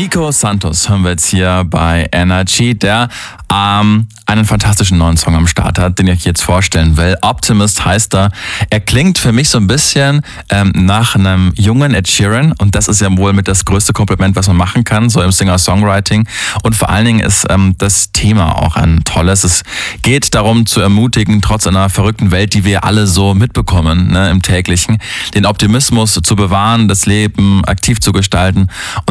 Nico Santos hören wir jetzt hier bei Energy, der einen fantastischen neuen Song am Start hat, den ich euch jetzt vorstellen will. Optimist heißt er. Er klingt für mich so ein bisschen nach einem jungen Ed Sheeran, und das ist ja wohl mit das größte Kompliment, was man machen kann, so im Singer-Songwriting. Und vor allen Dingen ist das Thema auch ein tolles. Es geht darum zu ermutigen, trotz einer verrückten Welt, die wir alle so mitbekommen, ne, im täglichen, den Optimismus zu bewahren, das Leben aktiv zu gestalten.